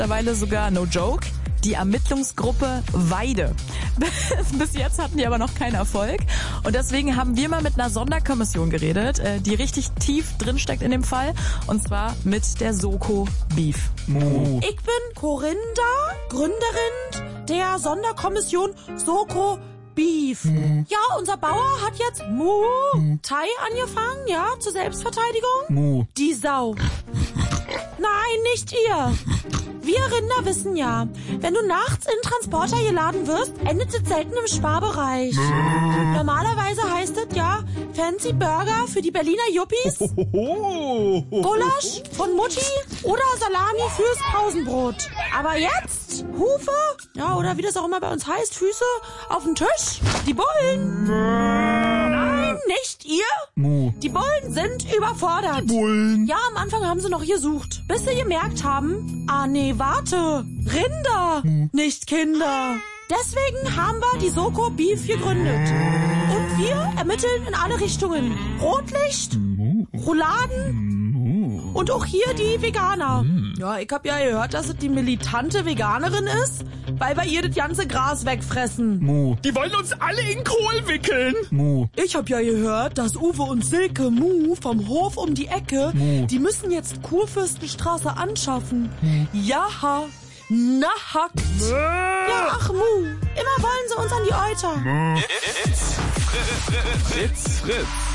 mittlerweile sogar, no joke, die Ermittlungsgruppe Weide. Bis jetzt hatten die aber noch keinen Erfolg. Und deswegen haben wir mal mit einer Sonderkommission geredet, die richtig tief drinsteckt in dem Fall. Und zwar mit der Soko Beef. Ich bin Corinda, Gründerin der Sonderkommission Soko Beef. Ja, unser Bauer hat jetzt Thai angefangen, ja, zur Selbstverteidigung. Die Sau. Nein, nicht ihr. Wir Rinder wissen ja, wenn du nachts in Transporter geladen wirst, endet es selten im Sparbereich. Normalerweise heißt es ja Fancy Burger für die Berliner Yuppies, Gulasch von Mutti oder Salami fürs Pausenbrot. Aber jetzt Hufe, ja, oder wie das auch immer bei uns heißt, Füße auf den Tisch, die Bullen. Nein, nicht ihr. Die Bullen sind überfordert. Ja, am Anfang haben sie noch gesucht, bis sie gemerkt haben, nee, warte, Rinder, nicht Kinder. Deswegen haben wir die Soko Beef gegründet. Und wir ermitteln in alle Richtungen. Rotlicht, Rouladen und auch hier die Veganer. Ja, ich hab ja gehört, dass es die militante Veganerin ist, weil wir ihr das ganze Gras wegfressen. Die wollen uns alle in Kohl wickeln. Ich hab ja gehört, dass Uwe und Silke vom Hof um die Ecke, die müssen jetzt Kurfürstenstraße anschaffen. Ja, nahackt. Ja, ach Immer wollen sie uns an die Euter. Fritz.